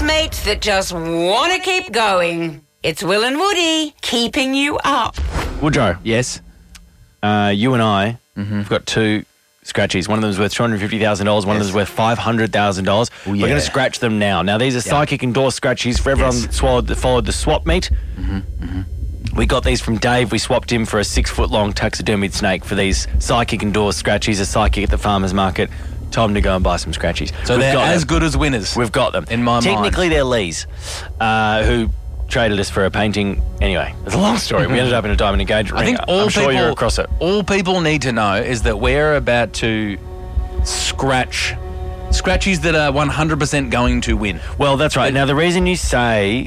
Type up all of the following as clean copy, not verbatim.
housemates that just want to keep going. It's Will and Woody keeping you up. Woodrow, Yes. you and I have got two scratchies. One of them is worth $250,000. One of them is worth $500,000. We're going to scratch them now. Now, these are psychic endorsed scratchies for everyone that followed the swap meet. We got these from Dave. We swapped him for a 6-foot-long taxidermied snake for these psychic endorsed scratchies. A psychic at the farmer's market told him to go and buy some scratchies. So they're as good as winners. We've got them. In my mind. Technically, they're Lee's, who traded us for a painting. Anyway, it's a long story. We ended up in a diamond engagement ring. I'm sure you're across it. All people need to know is that we're about to scratch scratchies that are 100% going to win. Well, that's right. Now, the reason that you say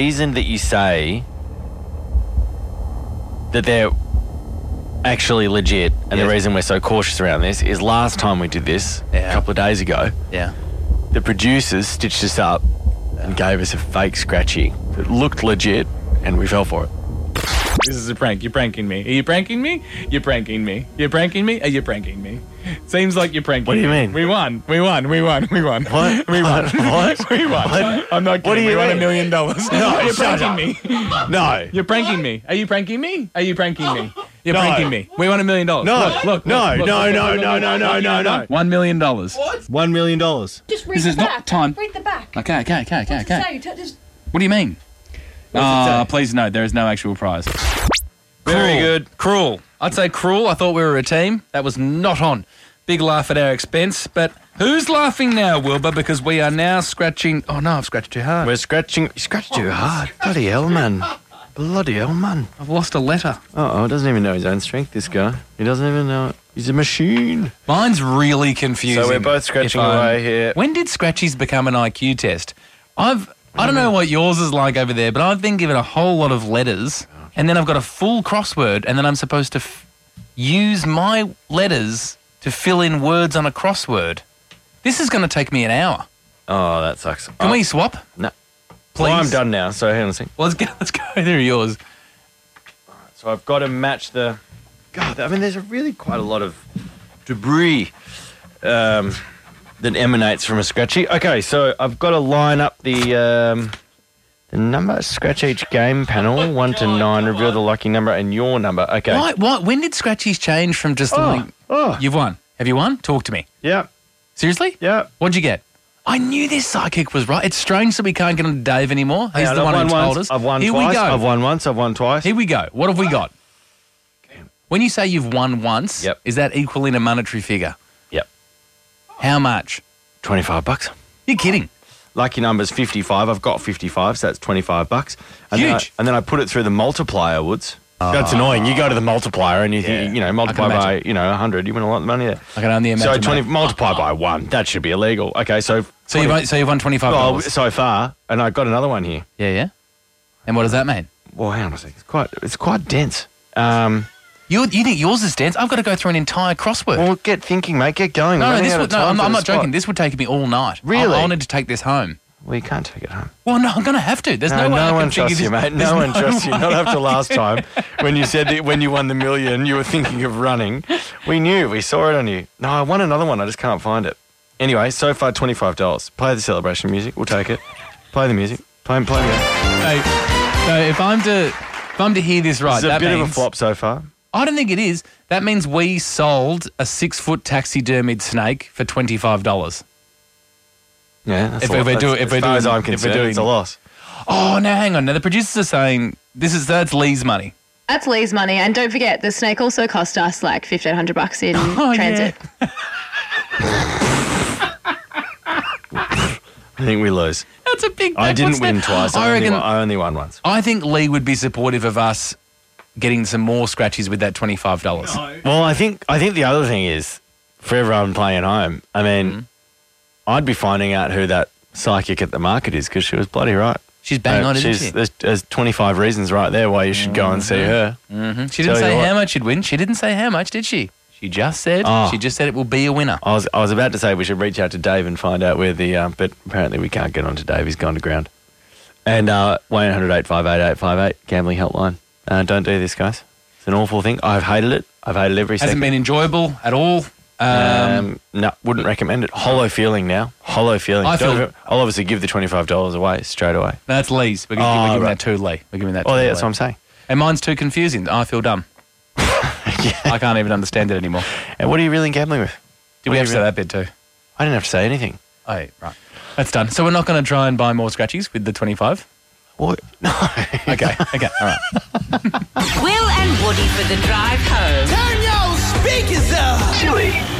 that they're actually legit, and the reason we're so cautious around this is last time we did this, a couple of days ago, the producers stitched us up and gave us a fake scratchy that looked legit, and we fell for it. This is a prank. You're pranking me. Are you pranking me? You're pranking me. You're pranking me? Are you pranking me? Seems like you're pranking me. What do you mean? We won. What? We won. What? We won. What? I'm not kidding. What do you we won mean? $1 million. No, you're shut pranking up. me. No. You're pranking me. Are you pranking me? Are you pranking me? You're pranking me. We won $1 million. No. Look. No. $1 million. $1 million. Just read This the is not back. time. Read the back. Okay. What's it say? Just- What do you mean? Please note, there is no actual prize. Very good. Cruel. I'd say cruel. I thought we were a team. That was not on. Big laugh at our expense. But who's laughing now, Wilbur? Because we are now scratching... Oh, no, I've scratched too hard. We're scratching... You scratched too hard. Bloody hell, man. Bloody hell, man. I've lost a letter. Uh-oh, doesn't even know his own strength, this guy. He doesn't even know it. He's a machine. Mine's really confusing. So we're both scratching away here. When did scratchies become an IQ test? I don't know what yours is like over there, but I've been given a whole lot of letters, and then I've got a full crossword, and then I'm supposed to use my letters to fill in words on a crossword. This is going to take me an hour. Oh, that sucks. Can we swap? No. Please. Well, I'm done now, so hang on a second. Let's go through yours. So I've got to match the... God, I mean, there's really quite a lot of debris that emanates from a scratchy. Okay, so I've got to line up the number, scratch each game panel, 1 to 9, reveal the lucky number and your number. Okay. Why? When did scratchies change from just You've won. Have you won? Talk to me. Yeah. Seriously? Yeah. What'd you get? I knew this psychic was right. It's strange that we can't get on to Dave anymore. He's the one who told us. I've won Here twice. we go. I've won once. I've won twice. Here we go. What have we got? When you say you've won once, is that equal in a monetary figure? Yep. How much? $25. You're kidding. Lucky number's 55. I've got 55, so that's $25. And Huge. Then I put it through the multiplier, Woods. That's annoying. You go to the multiplier and you think, multiply by, 100. You win a lot of money there. I can only imagine. So 20 multiply by 1. That should be illegal. Okay, so you've won $25. Well, so far, and I've got another one here. Yeah. And what does that mean? Well, hang on a second. It's quite dense. You think yours is dense? I've got to go through an entire crossword. Well, get thinking, mate. Get going. I'm not joking. This would take me all night. Really? I wanted to take this home. Well, you can't take it home. Well, no, I'm going to have to. There's no way I can trusts you, mate. No one trusts you. Not after last time when you said that when you won the $1 million, you were thinking of running. We knew. We saw it on you. No, I won another one. I just can't find it. Anyway, so far $25. Play the celebration music. We'll take it. Play the music. Play the game. So if I'm to hear this right, it's a bit of a flop so far. I don't think it is. That means we sold a 6-foot taxidermied snake for $25. Yeah, that's As far as I'm concerned, it's a loss. Oh, now hang on. Now the producers are saying that's Lee's money. That's Lee's money, and don't forget the snake also cost us like $1,500 in transit. Yeah. I think we lose. That's a big. I didn't win twice. I only won once. I think Lee would be supportive of us getting some more scratchies with that $25. No. Well, I think the other thing is for everyone playing at home. I mean, I'd be finding out who that psychic at the market is because she was bloody right. She's bang on, isn't she? There's 25 reasons right there why you should go and see her. Mm-hmm. She didn't say how much she'd win. She didn't say how much, did she? She just said it will be a winner. I was about to say we should reach out to Dave and find out where but apparently we can't get on to Dave. He's gone to ground. And 1-800-858-858, gambling helpline. Don't do this, guys. It's an awful thing. I've hated it. I've hated every second. Hasn't been enjoyable at all. No, wouldn't recommend it. Hollow feeling now. Hollow feeling. I'll obviously give the $25 away straight away. That's Lee's. We're giving that to Lee. We're giving that to Oh, Lee. yeah, that's what I'm saying. And mine's too confusing. I feel dumb. I can't even understand it anymore. And what are you really gambling with? Did we have to say that bit too? I didn't have to say anything. Oh, yeah, right. That's done. So we're not going to try and buy more scratchies with the 25? What? No. Okay, all right. Will and Woody for the drive home. Turn your speakers up. Chili